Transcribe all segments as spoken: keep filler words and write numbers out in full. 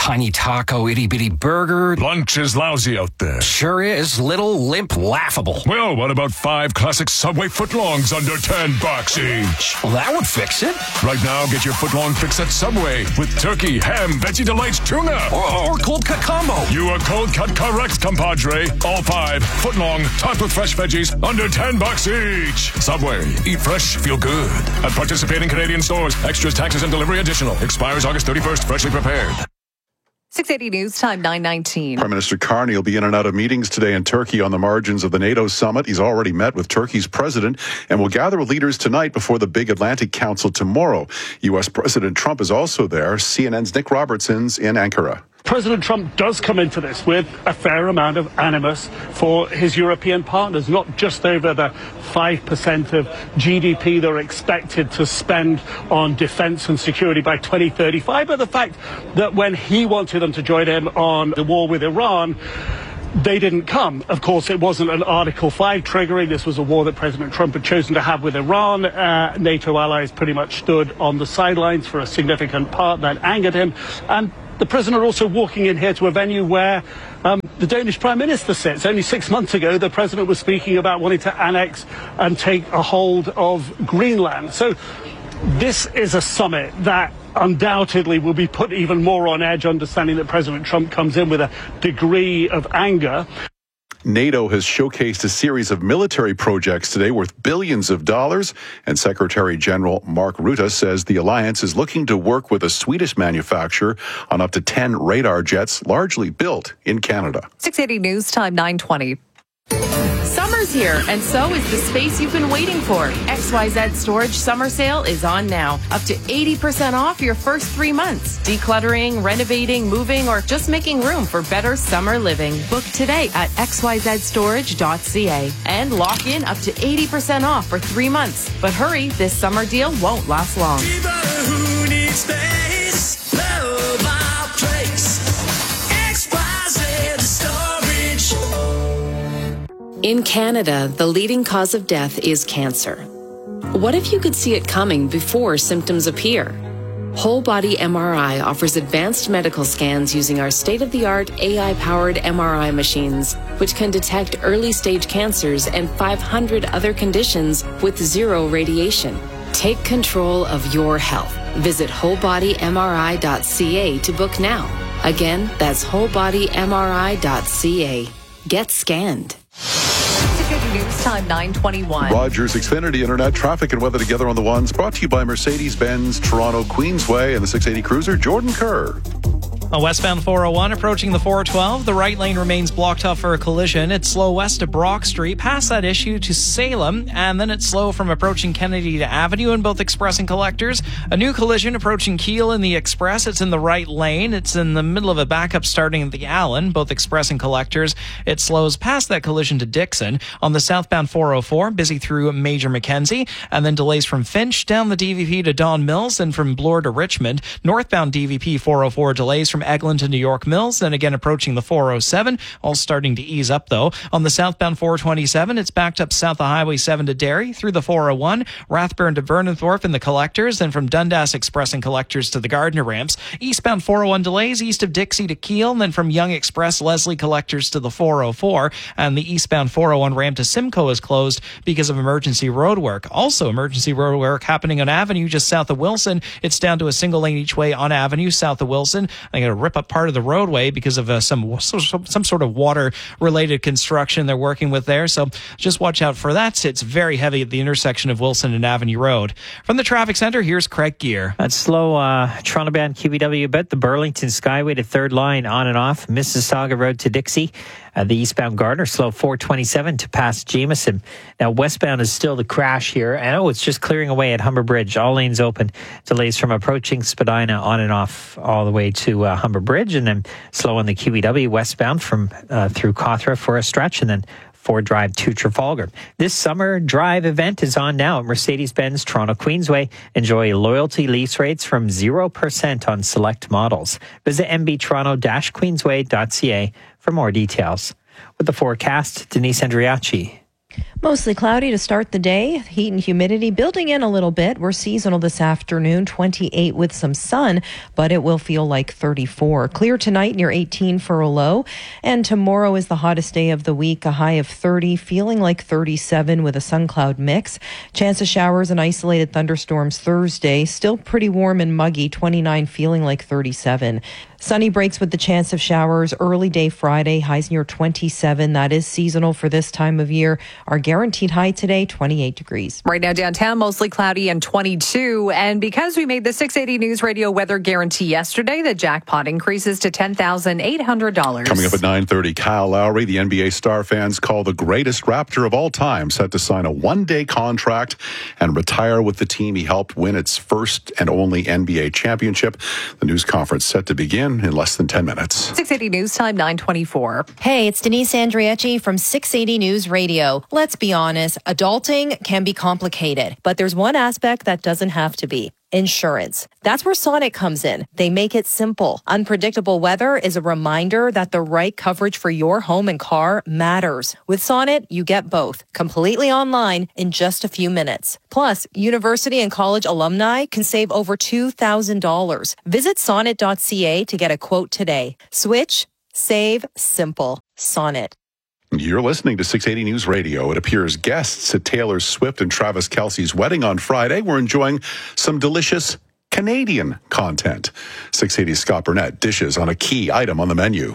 tiny taco, itty-bitty burger. Lunch is lousy out there. Sure is. Little, limp, laughable. Well, what about five classic Subway footlongs under ten bucks each? Well, that would fix it. Right now, get your footlong fix at Subway with turkey, ham, veggie delights, tuna. Or, or cold cut combo. You are cold cut correct, compadre. All five footlong, topped with fresh veggies, under ten bucks each. Subway. Eat fresh, feel good. At participating Canadian stores. Extras, taxes, and delivery additional. Expires August thirty-first. Freshly prepared. six eighty News Time, nine nineteen. Prime Minister Carney will be in and out of meetings today in Turkey on the margins of the NATO summit. He's already met with Turkey's president and will gather with leaders tonight before the big Atlantic Council tomorrow. U S President Trump is also there. C N N's Nick Robertson's in Ankara. President Trump does come into this with a fair amount of animus for his European partners, not just over the five percent of G D P they're expected to spend on defense and security by twenty thirty-five, but the fact that when he wanted them to join him on the war with Iran, they didn't come. Of course, it wasn't an Article five triggering. This was a war that President Trump had chosen to have with Iran. Uh, NATO allies pretty much stood on the sidelines for a significant part. That angered him. And the president also walking in here to a venue where um, the Danish Prime Minister sits. Only six months ago, the president was speaking about wanting to annex and take a hold of Greenland. So this is a summit that undoubtedly will be put even more on edge, understanding that President Trump comes in with a degree of anger. NATO has showcased a series of military projects today worth billions of dollars, and Secretary General Mark Rutte says the alliance is looking to work with a Swedish manufacturer on up to ten radar jets, largely built in Canada. six eighty News Time, nine twenty. Summer's here, and so is the space you've been waiting for. X Y Z Storage Summer Sale is on now. Up to eighty percent off your first three months. Decluttering, renovating, moving, or just making room for better summer living. Book today at x y z storage dot c a and lock in up to eighty percent off for three months. But hurry, this summer deal won't last long. People who need space, love our place. X Y Z Storage. In Canada, the leading cause of death is cancer. What if you could see it coming before symptoms appear? Whole Body M R I offers advanced medical scans using our state-of-the-art A I-powered M R I machines, which can detect early-stage cancers and five hundred other conditions with zero radiation. Take control of your health. Visit whole body m r i dot c a to book now. Again, that's whole body m r i dot c a. Get scanned. News Time, nine twenty-one. Rogers Xfinity Internet traffic and weather together on the ones, brought to you by Mercedes-Benz Toronto Queensway and the six eighty Cruiser. Jordan Kerr. On westbound four oh one, approaching the four twelve, the right lane remains blocked off for a collision. It's slow west to Brock Street, past that issue to Salem, and then it's slow from approaching Kennedy to Avenue in both Express and Collectors. A new collision approaching Keele in the Express. It's in the right lane. It's in the middle of a backup starting at the Allen, both Express and Collectors. It slows past that collision to Dixon. On the southbound four oh four, busy through Major Mackenzie, and then delays from Finch down the D V P to Don Mills, and from Bloor to Richmond. Northbound D V P four oh four delays from Eglin to New York Mills, then again approaching the four oh seven, all starting to ease up though. On the southbound four twenty-seven, it's backed up south of Highway seven to Derry, through the four oh one, Rathburn to Vernonthorpe in the Collectors, then from Dundas Express and Collectors to the Gardner ramps. Eastbound four oh one delays east of Dixie to Keele, and then from Young Express Leslie Collectors to the four oh four, and the eastbound four oh one ramp to Simcoe is closed because of emergency road work. Also emergency road work happening on Avenue just south of Wilson. It's down to a single lane each way on Avenue south of Wilson. They got to rip up part of the roadway because of uh, some some sort of water related construction they're working with there. So just watch out for that. It's very heavy at the intersection of Wilson and Avenue Road. From the traffic center, here's Craig Gear. That's slow uh, Toronto bound Q B W bit, the Burlington Skyway to third line on and off Mississauga Road to Dixie. Uh, the eastbound Gardner slow four twenty-seven to pass Jameson. Now westbound is still the crash here, and oh, it's just clearing away at Humber Bridge. All lanes open. Delays from approaching Spadina on and off all the way to uh, Humber Bridge, and then slow on the Q E W westbound from uh, through Cawthra for a stretch, and then Ford Drive to Trafalgar. This summer drive event is on now at Mercedes-Benz Toronto Queensway. Enjoy loyalty lease rates from zero percent on select models. Visit m b toronto dash queensway dot c a for more details. With the forecast, Denise Andriachi. Mostly cloudy to start the day. Heat and humidity building in a little bit. We're seasonal this afternoon, twenty-eight with some sun, but it will feel like thirty-four. Clear tonight near eighteen for a low. And tomorrow is the hottest day of the week, a high of thirty, feeling like thirty-seven with a sun cloud mix. Chance of showers and isolated thunderstorms Thursday. Still pretty warm and muggy, twenty-nine, feeling like thirty-seven. Sunny breaks with the chance of showers early day Friday, highs near twenty-seven. That is seasonal for this time of year. Our guaranteed high today, twenty-eight degrees. Right now downtown, mostly cloudy and twenty-two. And because we made the six eighty News Radio weather guarantee yesterday, the jackpot increases to ten thousand eight hundred dollars. Coming up at nine thirty, Kyle Lowry, the N B A star fans call the greatest Raptor of all time, set to sign a one-day contract and retire with the team he helped win its first and only N B A championship. The news conference set to begin in less than ten minutes. six eighty News Time, nine twenty-four. Hey, it's Denise Andriecci from six eighty News Radio. Let's be honest, adulting can be complicated, but there's one aspect that doesn't have to be. Insurance. That's where Sonnet comes in. They make it simple. Unpredictable weather is a reminder that the right coverage for your home and car matters. With Sonnet, you get both, completely online in just a few minutes. Plus, university and college alumni can save over two thousand dollars. Visit sonnet dot c a to get a quote today. Switch, save, simple. Sonnet. You're listening to six eighty News Radio. It appears guests at Taylor Swift and Travis Kelce's wedding on Friday were enjoying some delicious Canadian content. six eighty's Scott Burnett dishes on a key item on the menu.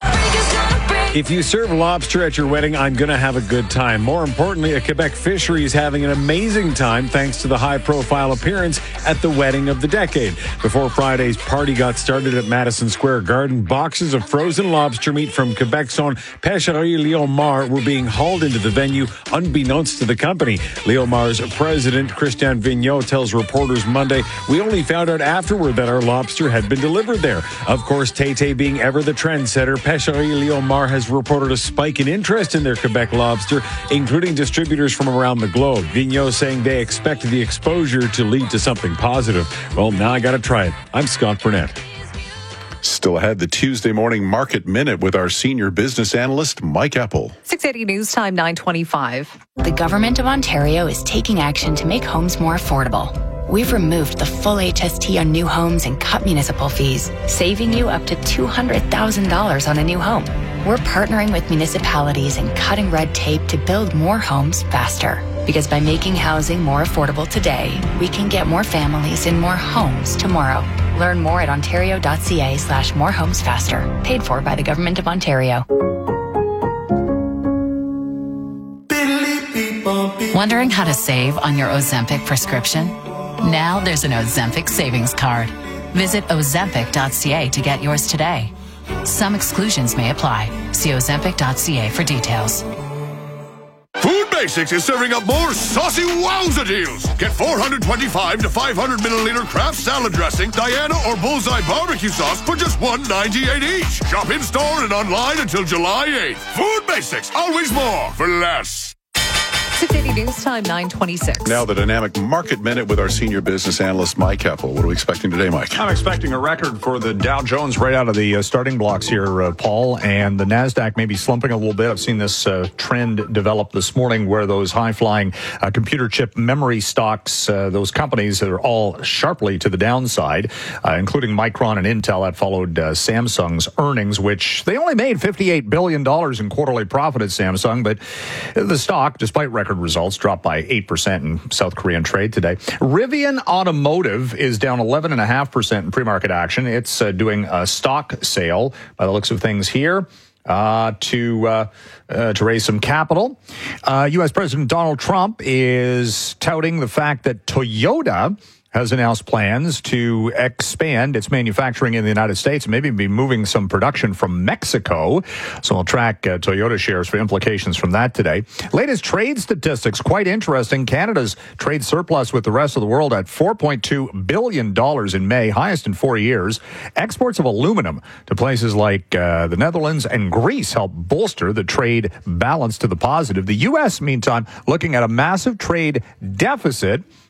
If you serve lobster at your wedding, I'm going to have a good time. More importantly, a Quebec fishery is having an amazing time thanks to the high-profile appearance at the wedding of the decade. Before Friday's party got started at Madison Square Garden, boxes of frozen lobster meat from Quebec's own Pêcherie Léon Mar were being hauled into the venue unbeknownst to the company. Léon Mar's president, Christian Vigneault, tells reporters Monday, "We only found out afterward that our lobster had been delivered there." Of course, Tay-Tay being ever the trendsetter, Pêcherie Léon Mar has reported a spike in interest in their Quebec lobster, including distributors from around the globe. Vigneault saying they expect the exposure to lead to something positive. Well, now I got to try it. I'm Scott Burnett. Still ahead, the Tuesday morning market minute with our senior business analyst, Mike Eppel. six eighty News Time, nine twenty-five. The Government of Ontario is taking action to make homes more affordable. We've removed the full H S T on new homes and cut municipal fees, saving you up to two hundred thousand dollars on a new home. We're partnering with municipalities and cutting red tape to build more homes faster. Because by making housing more affordable today, we can get more families in more homes tomorrow. Learn more at ontario.ca slash more homes faster. Paid for by the Government of Ontario. Wondering how to save on your Ozempic prescription? Now there's an Ozempic savings card. Visit ozempic dot c a to get yours today. Some exclusions may apply. See ozempic dot c a for details. Food Basics is serving up more saucy wowza deals. Get four hundred twenty-five to five hundred milliliter Kraft salad dressing, Diana or Bullseye barbecue sauce for just one ninety-eight each. Shop in store and online until July eighth. Food Basics, always more for less. six eighty News Time, nine twenty-six. Now the dynamic market minute with our senior business analyst, Mike Eppel. What are we expecting today, Mike? I'm expecting a record for the Dow Jones right out of the uh, starting blocks here, uh, Paul, and the NASDAQ may be slumping a little bit. I've seen this uh, trend develop this morning where those high-flying uh, computer chip memory stocks, uh, those companies that are all sharply to the downside, uh, including Micron and Intel. That followed uh, Samsung's earnings, which they only made fifty-eight billion dollars in quarterly profit at Samsung, but the stock, despite record results, dropped by eight percent in South Korean trade today. Rivian Automotive is down eleven point five percent in pre-market action. It's uh, doing a stock sale, by the looks of things here, uh, to uh, uh, to raise some capital. Uh, U S President Donald Trump is touting the fact that Toyota has announced plans to expand its manufacturing in the United States and maybe be moving some production from Mexico. So we'll track uh, Toyota shares for implications from that today. Latest trade statistics, quite interesting. Canada's trade surplus with the rest of the world at four point two billion dollars in May, highest in four years. Exports of aluminum to places like uh, the Netherlands and Greece help bolster the trade balance to the positive. The U S, meantime, looking at a massive trade deficit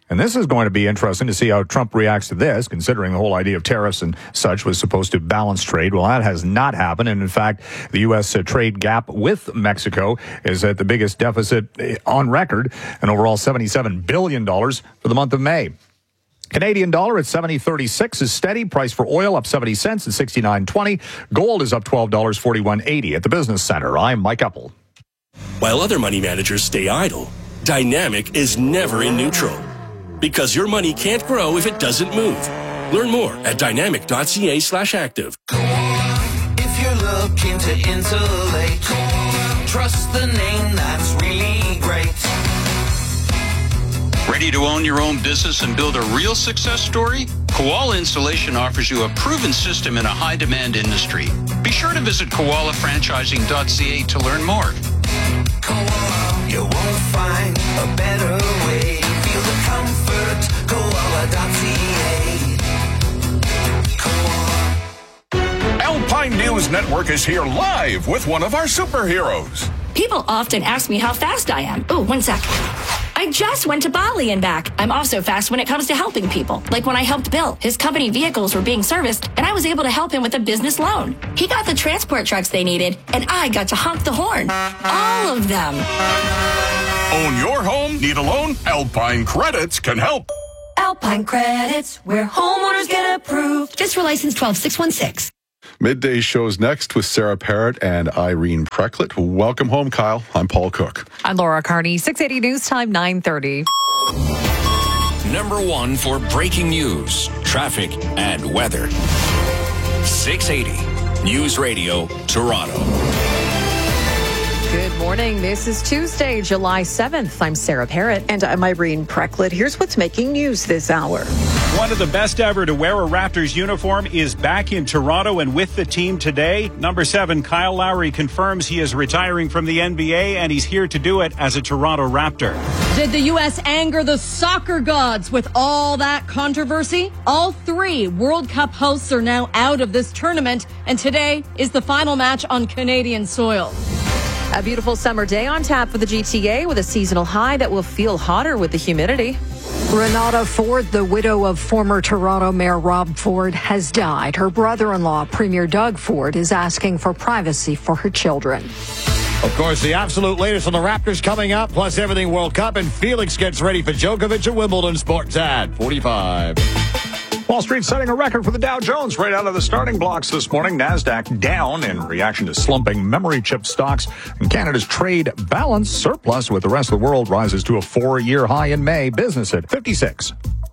And this is going to be interesting to see how Trump reacts to this, considering the whole idea of tariffs and such was supposed to balance trade. Well, that has not happened. And in fact, the U S uh, trade gap with Mexico is at the biggest deficit on record, and overall seventy-seven billion dollars for the month of May. Canadian dollar at seventy thirty-six is steady. Price for oil up seventy cents at sixty-nine twenty. Gold is up twelve dollars, forty-one eighty at the Business Center. I'm Mike Eppel. While other money managers stay idle, Dynamic is never in neutral. Because your money can't grow if it doesn't move. Learn more at dynamic.ca slash active. If you're looking to insulate, trust the name that's really great. Ready to own your own business and build a real success story? Koala Installation offers you a proven system in a high-demand industry. Be sure to visit koala franchising dot c a to learn more. Koala, you won't find a better way. Feel the comfort, koala dot c a. Alpine News Network is here live with one of our superheroes. People often ask me how fast I am. Oh, one sec. I just went to Bali and back. I'm also fast when it comes to helping people. Like when I helped Bill. His company vehicles were being serviced, and I was able to help him with a business loan. He got the transport trucks they needed, and I got to honk the horn. All of them. Own your home? Need a loan? Alpine Credits can help. Alpine Credits, where homeowners get approved. Just for license twelve six one six. Midday shows next with Sarah Parrott and Irene Precklett. Welcome home, Kyle. I'm Paul Cook. I'm Laura Carney. six eighty News Time, nine thirty. Number one for breaking news, traffic, and weather. six eighty News Radio, Toronto. Good morning. This is Tuesday, July seventh. I'm Sarah Parrott. And I'm Irene Precklett. Here's what's making news this hour. One of the best ever to wear a Raptors uniform is back in Toronto and with the team today. Number seven, Kyle Lowry confirms he is retiring from the N B A, and he's here to do it as a Toronto Raptor. Did the U S anger the soccer gods with all that controversy? All three World Cup hosts are now out of this tournament, and today is the final match on Canadian soil. A beautiful summer day on tap for the G T A with a seasonal high that will feel hotter with the humidity. Renata Ford, the widow of former Toronto Mayor Rob Ford, has died. Her brother-in-law, Premier Doug Ford, is asking for privacy for her children. Of course, the absolute latest on the Raptors coming up, plus everything World Cup, and Felix gets ready for Djokovic at Wimbledon. Sports at forty-five. Wall Street setting a record for the Dow Jones right out of the starting blocks this morning. NASDAQ down in reaction to slumping memory chip stocks. And Canada's trade balance surplus with the rest of the world rises to a four-year high in May. Business at fifty-six.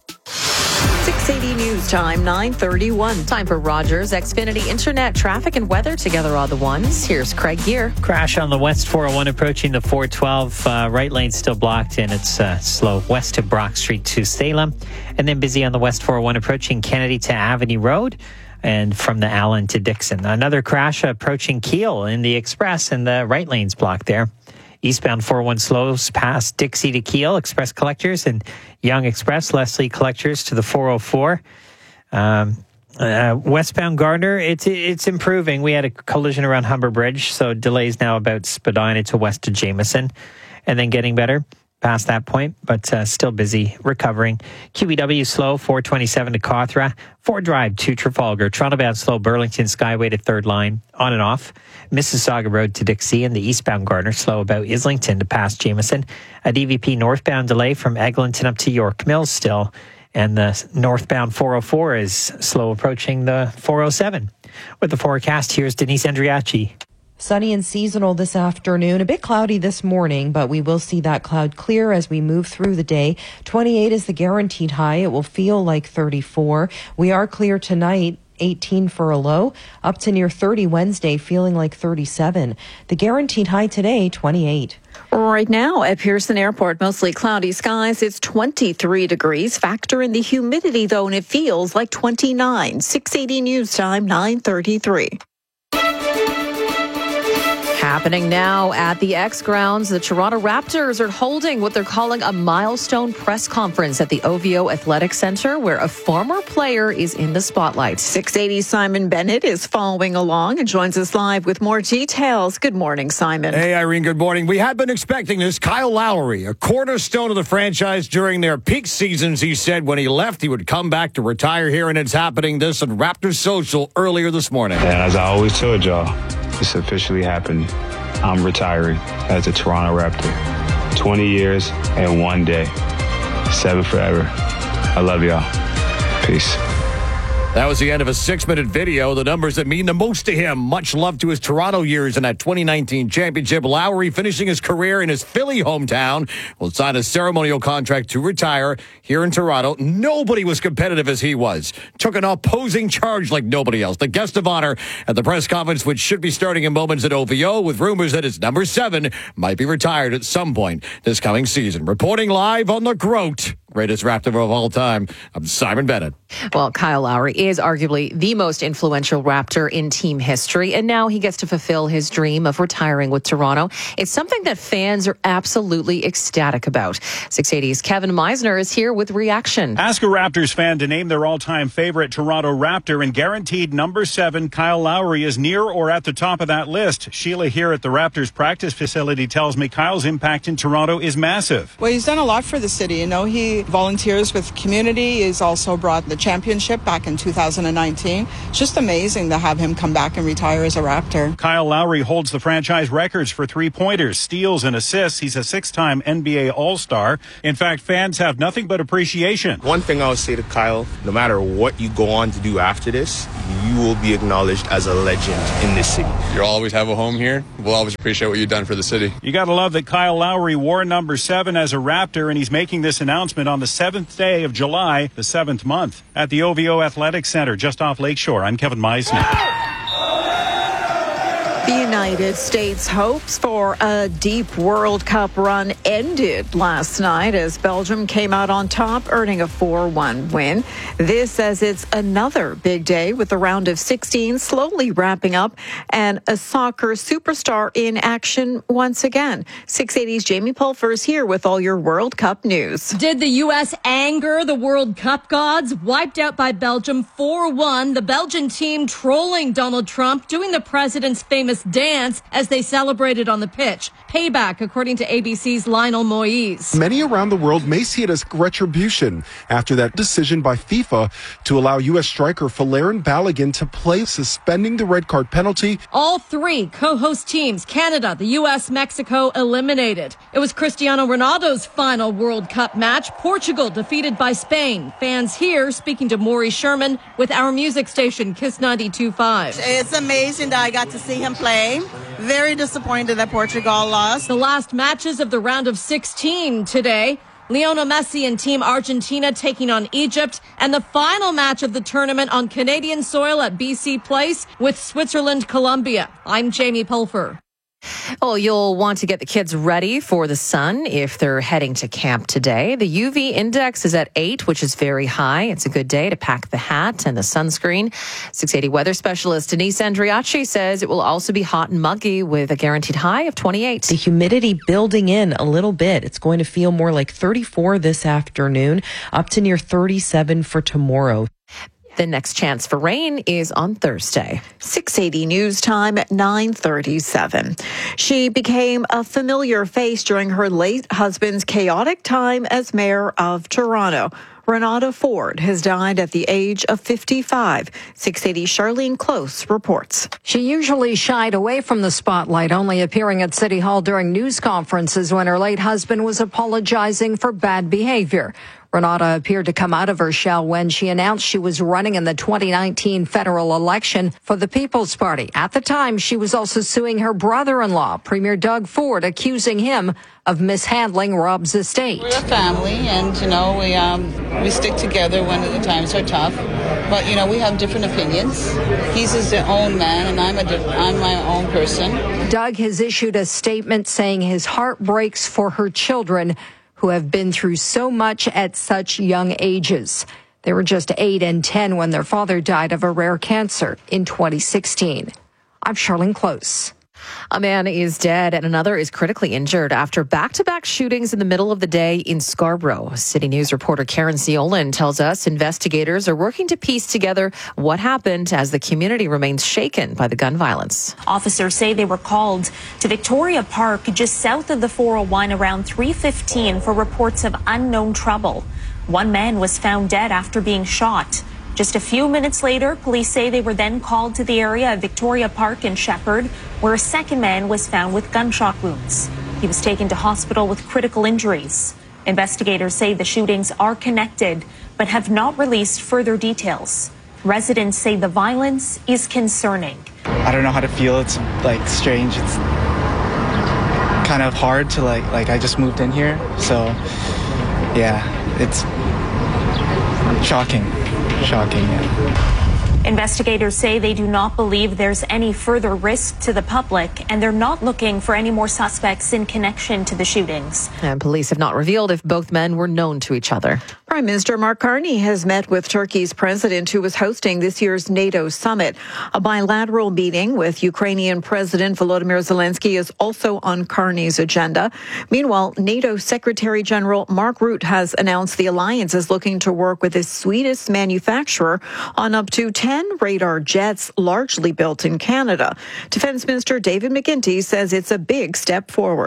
six eighty News Time, nine thirty-one. Time for Rogers Xfinity Internet traffic and weather together all the ones. Here's Craig Gear. Crash on the West four oh one approaching the four twelve. Uh, right lane still blocked and it's uh, slow west of Brock Street to Salem. And then busy on the West four oh one approaching Kennedy to Avenue Road and from the Allen to Dixon. Another crash approaching Keele in the Express and the right lane's blocked there. Eastbound four oh one slows past Dixie to Keele, Express Collectors, and Young Express, Leslie Collectors to the four oh four. Um, uh, westbound Gardner, it's it's improving. We had a collision around Humber Bridge, so delays now about Spadina to west of Jameson, and then getting better past that point, but uh, still busy recovering. Q E W slow, four twenty-seven to Cawthra. Ford Drive to Trafalgar. Toronto bound slow, Burlington Skyway to third line, on and off. Mississauga Road to Dixie, and the eastbound Gardner slow about Islington to past Jameson. A D V P northbound delay from Eglinton up to York Mills still. And the northbound four oh four is slow approaching the four oh seven. With the forecast, here's Denise Andriachi. Sunny and seasonal this afternoon. A bit cloudy this morning, but we will see that cloud clear as we move through the day. twenty-eight is the guaranteed high. It will feel like thirty-four. We are clear tonight. eighteen for a low, up to near thirty Wednesday, feeling like thirty-seven. The guaranteed high today, twenty-eight. Right now at Pearson Airport, mostly cloudy skies. It's twenty-three degrees. Factor in the humidity, though, and it feels like twenty-nine. six eighty News Time, nine thirty-three. Happening now at the X Grounds, the Toronto Raptors are holding what they're calling a milestone press conference at the O V O Athletic Centre, where a former player is in the spotlight. six eighty Simon Bennett is following along and joins us live with more details. Good morning, Simon. Hey, Irene, good morning. We had been expecting this. Kyle Lowry, a cornerstone of the franchise during their peak seasons, he said when he left he would come back to retire here, and it's happening. This on Raptors Social earlier this morning. And as I always told y'all, it's officially happened. I'm retiring as a Toronto Raptor. twenty years and one day. Seven forever. I love y'all. Peace. That was the end of a six-minute video. The numbers that mean the most to him. Much love to his Toronto years in that twenty nineteen championship. Lowry finishing his career in his Philly hometown will sign a ceremonial contract to retire here in Toronto. Nobody was competitive as he was. Took an opposing charge like nobody else. The guest of honor at the press conference, which should be starting in moments at O V O, with rumors that his number seven might be retired at some point this coming season. Reporting live on the GROAT, greatest Raptor of all time, I'm Simon Bennett. Well, Kyle Lowry is arguably the most influential Raptor in team history, and now he gets to fulfill his dream of retiring with Toronto. It's something that fans are absolutely ecstatic about. six eighty's Kevin Meisner is here with reaction. Ask a Raptors fan to name their all-time favorite Toronto Raptor, and guaranteed number seven, Kyle Lowry, is near or at the top of that list. Sheila here at the Raptors practice facility tells me Kyle's impact in Toronto is massive. Well, he's done a lot for the city. You know, he volunteers with community. He's also brought the championship back in two thousand nineteen. It's just amazing to have him come back and retire as a Raptor. Kyle Lowry holds the franchise records for three-pointers, steals, and assists. He's a six-time N B A All-Star. In fact, fans have nothing but appreciation. One thing I would say to Kyle, no matter what you go on to do after this, you will be acknowledged as a legend in this city. You'll always have a home here. We'll always appreciate what you've done for the city. You got to love that Kyle Lowry wore number seven as a Raptor, and he's making this announcement on the seventh day of July, the seventh month, at the O V O Athletic Center just off Lakeshore. I'm Kevin Meisner. The United States' hopes for a deep World Cup run ended last night as Belgium came out on top, earning a four one win. This as it's another big day with the round of sixteen slowly wrapping up and a soccer superstar in action once again. six eighty's Jamie Pulfer is here with all your World Cup news. Did the U S anger the World Cup gods? Wiped out by Belgium four one. The Belgian team trolling Donald Trump, doing the president's famous dance as they celebrated on the pitch. Payback, according to A B C's Lionel Moise. Many around the world may see it as retribution after that decision by FIFA to allow U S striker Folarin Balogun to play, suspending the red card penalty. All three co-host teams, Canada, the U S, Mexico, eliminated. It was Cristiano Ronaldo's final World Cup match. Portugal defeated by Spain. Fans here speaking to Maury Sherman with our music station, Kiss ninety-two point five. It's amazing that I got to see him play. Very disappointed that Portugal lost. The last matches of the round of sixteen today. Lionel Messi and Team Argentina taking on Egypt, and the final match of the tournament on Canadian soil at B C Place with Switzerland-Colombia. I'm Jamie Pulfer. Well, you'll want to get the kids ready for the sun if they're heading to camp today. The U V index is at eight, which is very high. It's a good day to pack the hat and the sunscreen. six eighty weather specialist Denise Andriacci says it will also be hot and muggy with a guaranteed high of twenty-eight. The humidity building in a little bit. It's going to feel more like thirty-four this afternoon, up to near thirty-seven for tomorrow. The next chance for rain is on Thursday. six eighty news time at nine thirty-seven. She became a familiar face during her late husband's chaotic time as mayor of Toronto. Renata Ford has died at the age of fifty-five. six eighty Charlene Close reports. She usually shied away from the spotlight, only appearing at City Hall during news conferences when her late husband was apologizing for bad behavior. Renata appeared to come out of her shell when she announced she was running in the twenty nineteen federal election for the People's Party. At the time, she was also suing her brother-in-law, Premier Doug Ford, accusing him of mishandling Rob's estate. We're a family, and, you know, we um, we stick together when the times are tough. But, you know, we have different opinions. He's his own man, and I'm, a diff- I'm my own person. Doug has issued a statement saying his heart breaks for her children who have been through so much at such young ages. They were just eight and ten when their father died of a rare cancer in twenty sixteen. I'm Charlene Close. A man is dead and another is critically injured after back-to-back shootings in the middle of the day in Scarborough. City News reporter Karen Seolan tells us investigators are working to piece together what happened as the community remains shaken by the gun violence. Officers say they were called to Victoria Park just south of the four oh one around three fifteen for reports of unknown trouble. One man was found dead after being shot. Just a few minutes later, police say they were then called to the area of Victoria Park in Shepherd, where a second man was found with gunshot wounds. He was taken to hospital with critical injuries. Investigators say the shootings are connected, but have not released further details. Residents say the violence is concerning. I don't know how to feel. It's like strange. It's kind of hard to like, like I just moved in here. So yeah, it's shocking. Shocking, yeah. Investigators say they do not believe there's any further risk to the public, and they're not looking for any more suspects in connection to the shootings. And police have not revealed if both men were known to each other. Prime Minister Mark Carney has met with Turkey's president, who was hosting this year's NATO summit. A bilateral meeting with Ukrainian President Volodymyr Zelensky is also on Carney's agenda. Meanwhile, NATO Secretary General Mark Rutte has announced the alliance is looking to work with the Swedish manufacturer on up to ten radar jets, largely built in Canada. Defense Minister David McGuinty says it's a big step forward.